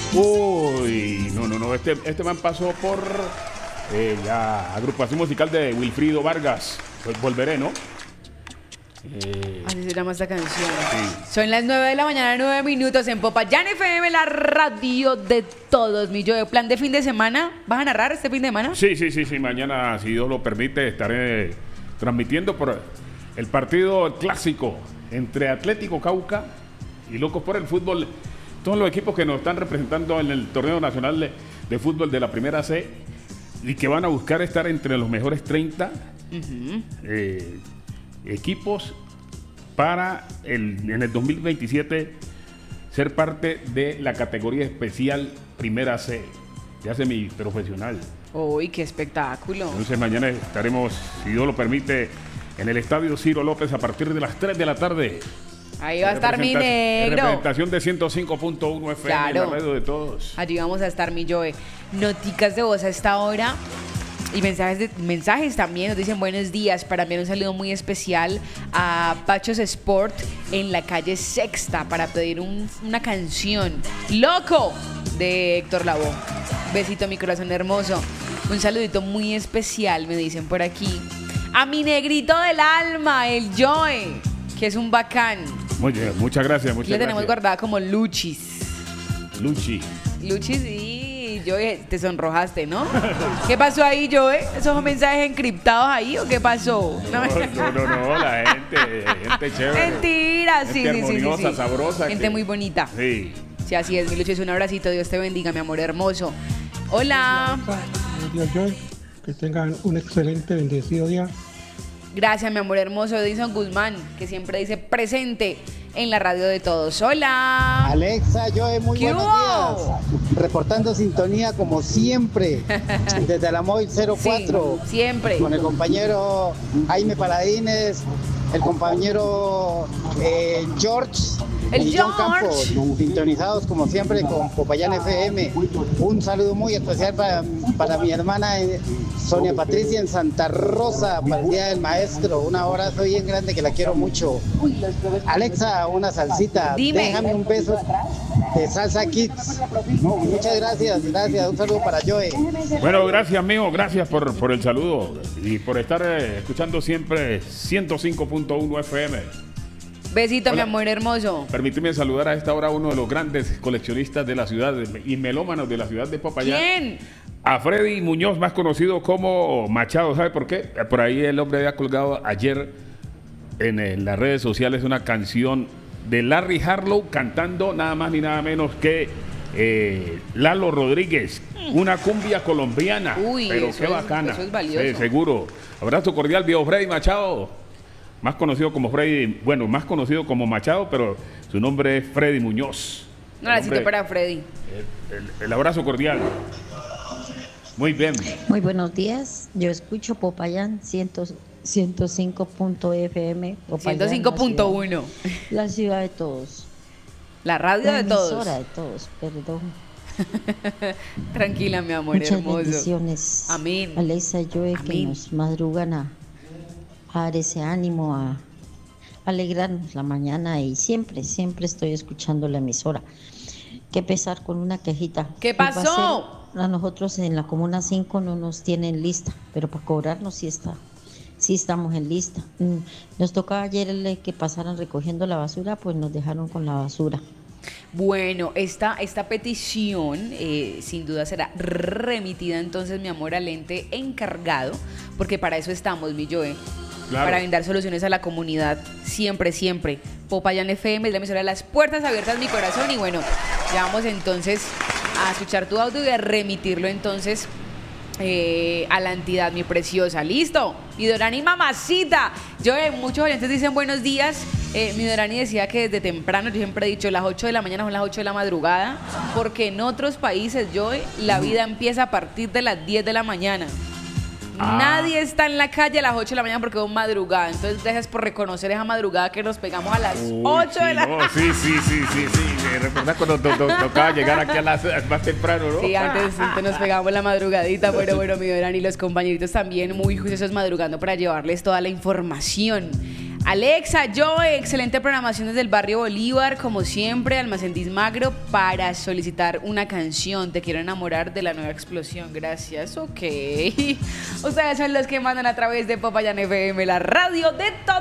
Uy, no, este man pasó por la agrupación musical de Wilfrido Vargas. Pues volveré, ¿no? Así se llama esta canción. Sí. Son las 9 de la mañana, 9 minutos en Popayán FM, la radio de todos. Mi Joe, plan de fin de semana. ¿Vas a narrar este fin de semana? Sí. Mañana, si Dios lo permite, estaré transmitiendo por el partido clásico entre Atlético Cauca y Locos por el Fútbol. Todos los equipos que nos están representando en el torneo nacional de fútbol de la Primera C y que van a buscar estar entre los mejores 30 equipos para en el 2027 ser parte de la categoría especial Primera C, ya semiprofesional. Uy, qué espectáculo. Entonces mañana estaremos, si Dios lo permite, en el Estadio Ciro López a partir de las 3 de la tarde. Ahí va a estar mi negro. Representación de 105.1 FM, claro. En la radio de todos. Allí vamos a estar, mi Joe. Noticas de voz a esta hora. Y mensajes también nos dicen buenos días para enviar un saludo muy especial a Pachos Sport en la calle Sexta para pedir una canción Loco de Héctor Lavoe. Besito mi corazón hermoso. Un saludito muy especial me dicen por aquí a mi negrito del alma, el Joe, que es un bacán. Muy bien, muchas gracias. Le tenemos guardada como Luchis. Luchis, sí, Joe, te sonrojaste, ¿no? ¿Qué pasó ahí, Joe? ¿Esos son mensajes encriptados ahí o qué pasó? No, la gente chévere. Mentira, sí. Armoniosa, sabrosa. Gente muy bonita. Sí. Sí, así es, mi Luchis, un abracito, Dios te bendiga, mi amor hermoso. Hola. Buenos días, Joe. Que tengan un excelente, bendecido día. Gracias, mi amor hermoso, Edison Guzmán, que siempre dice presente en la radio de todos. Hola. Alexa, Joe, muy ¿Qué buenos hubo? días. Reportando sintonía como siempre, desde la móvil 04. Sí, siempre. Con el compañero Jaime Paladines, el compañero George. El y John George. Campos, sintonizados como siempre con Popayán FM. Un saludo muy especial para mi hermana Sonia Patricia en Santa Rosa, para el Día del Maestro. Un abrazo bien grande que la quiero mucho. Alexa, una salsita. Dime. Déjame un beso de Salsa Kids. Muchas gracias. Un saludo para Joe. Bueno, gracias, amigo. Gracias por el saludo y por estar escuchando siempre 105.1 FM. Besito, Hola. mi amor hermoso. Permíteme saludar a esta hora a uno de los grandes coleccionistas de la ciudad y melómanos de la ciudad de Popayán. ¿Quién? A Freddy Muñoz, más conocido como Machado. ¿Sabe por qué? Por ahí el hombre había colgado ayer en las redes sociales una canción de Larry Harlow cantando nada más ni nada menos que Lalo Rodríguez, una cumbia colombiana. Uy, pero eso qué bacana. eso es valioso. Sí, seguro. Abrazo cordial, viejo Freddy Machado. Más conocido como Freddy, bueno, más conocido como Machado, pero su nombre es Freddy Muñoz. Un abracito para Freddy. El abrazo cordial. Muy bien. Muy buenos días. Yo escucho Popayán 105.fm. 105.1. La ciudad de todos. La radio de todos. La emisora de todos, perdón. Tranquila, mi amor Muchas hermoso. bendiciones. Amén. Alexa y Joe, que Amén. nos madrugan a dar ese ánimo, a alegrarnos la mañana y siempre estoy escuchando la emisora. Qué pesar con una quejita. ¿Qué Va a pasó? ser, a nosotros en la Comuna 5 no nos tienen lista, pero para cobrarnos sí estamos en lista. Nos tocaba ayer que pasaran recogiendo la basura, pues nos dejaron con la basura. Bueno, esta petición sin duda será remitida entonces, mi amor, al ente encargado, porque para eso estamos, mi Joe. Claro. Para brindar soluciones a la comunidad, siempre. Popayán FM es la emisora de las puertas abiertas, mi corazón. Y bueno, ya vamos entonces a escuchar tu audio y a remitirlo entonces a la entidad, mi preciosa. ¿Listo? Mi Dorani mamacita. Muchos oyentes dicen buenos días. Mi Dorani decía que desde temprano, yo siempre he dicho, las 8 de la mañana son las 8 de la madrugada, porque en otros países, la vida empieza a partir de las 10 de la mañana. Nadie está en la calle a las 8 de la mañana porque es madrugada. Entonces, gracias por reconocer esa madrugada que nos pegamos a las 8 de la mañana. Sí. ¿Recuerdas cuando tocaba llegar aquí a las más temprano, no? Sí, antes nos pegamos la madrugadita. Bueno, mi Dorani y los compañeritos también muy juiciosos madrugando para llevarles toda la información Alexa, yo, excelente programación desde el barrio Bolívar, como siempre, Almacén Dismagro, para solicitar una canción. Te quiero enamorar de la nueva explosión. Gracias, ok. Ustedes son los que mandan a través de Popayán FM, la radio de todo.